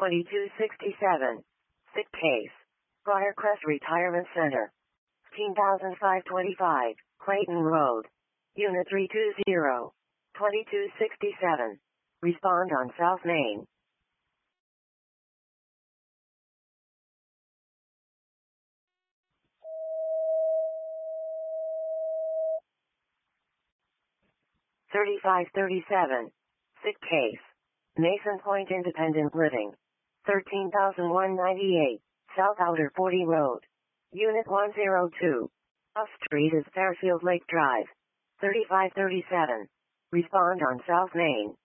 2267. Sick case. Briarcrest Retirement Center. 15525, Clayton Road. Unit 320. 2267. Respond on South Main. $35.37. Sick case. Mason Point Independent Living. 13,198, South Outer 40 Road. Unit 102. Off Street is Fairfield Lake Drive. $35.37. Respond on South Main.